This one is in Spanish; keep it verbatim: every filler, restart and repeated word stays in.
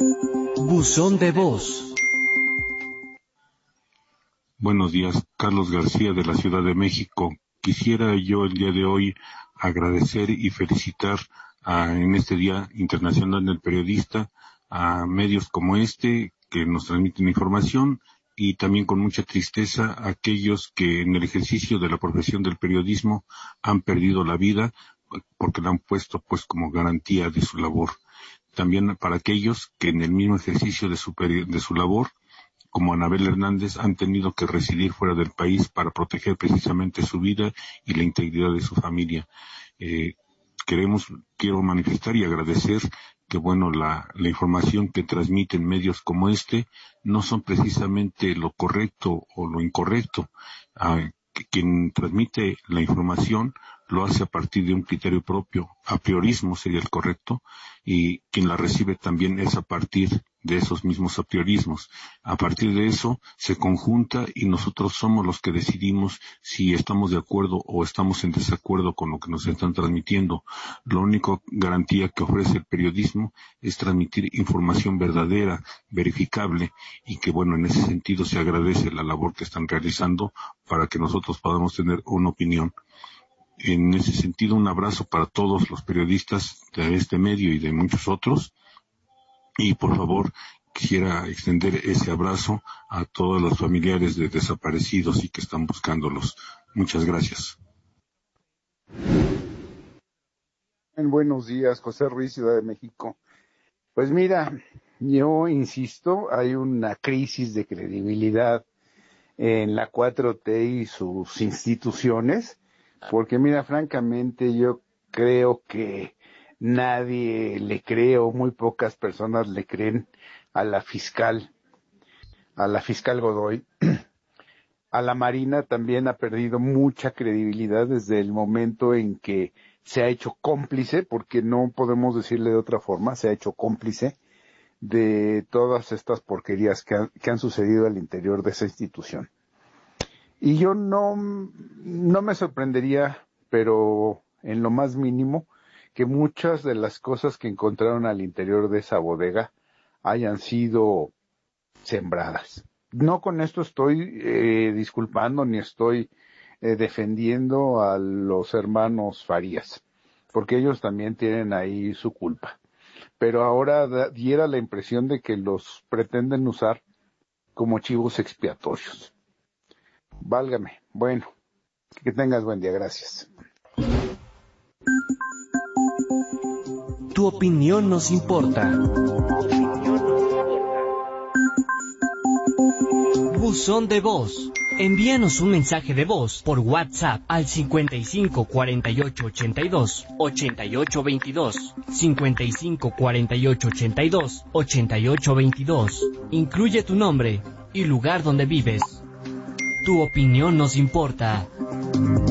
Buzón de voz. Buenos días, Carlos García de la Ciudad de México. Quisiera yo el día de hoy agradecer y felicitar a, en este Día Internacional del Periodista a medios como este que nos transmiten información, y también con mucha tristeza a aquellos que en el ejercicio de la profesión del periodismo han perdido la vida porque la han puesto pues como garantía de su labor. También para aquellos que en el mismo ejercicio de su, de su labor, como Anabel Hernández, han tenido que residir fuera del país para proteger precisamente su vida y la integridad de su familia. Eh, queremos, quiero manifestar y agradecer que bueno, la, la información que transmiten medios como este no son precisamente lo correcto o lo incorrecto. Ah, que quien transmite la información lo hace a partir de un criterio propio, a priorismo sería el correcto, y quien la recibe también es a partir de esos mismos a priorismos. A partir de eso se conjunta y nosotros somos los que decidimos si estamos de acuerdo o estamos en desacuerdo con lo que nos están transmitiendo. La única garantía que ofrece el periodismo es transmitir información verdadera, verificable, y que bueno, en ese sentido se agradece la labor que están realizando para que nosotros podamos tener una opinión. En ese sentido, un abrazo para todos los periodistas de este medio y de muchos otros. Y por favor, quisiera extender ese abrazo a todos los familiares de desaparecidos y que están buscándolos. Muchas gracias. Buenos días, José Ruiz, Ciudad de México. Pues mira, yo insisto, hay una crisis de credibilidad en la cuatro T y sus instituciones, porque mira, francamente yo creo que nadie le cree, o muy pocas personas le creen a la fiscal, a la fiscal Godoy. A la Marina también ha perdido mucha credibilidad desde el momento en que se ha hecho cómplice, porque no podemos decirle de otra forma, se ha hecho cómplice de todas estas porquerías que han, que han sucedido al interior de esa institución. Y yo no, no me sorprendería, pero en lo más mínimo, que muchas de las cosas que encontraron al interior de esa bodega hayan sido sembradas. No con esto estoy eh, disculpando ni estoy eh, defendiendo a los hermanos Farías, porque ellos también tienen ahí su culpa. Pero ahora da, diera la impresión de que los pretenden usar como chivos expiatorios. Válgame. Bueno, que tengas buen día. Gracias. Tu opinión nos importa. Buzón de voz. Envíanos un mensaje de voz por WhatsApp al cincuenta y cinco cuarenta y ocho ochenta y dos ochenta y ocho veintidós, cincuenta y cinco cuarenta y ocho ochenta y dos ochenta y ocho veintidós. Incluye tu nombre y lugar donde vives. Tu opinión nos importa.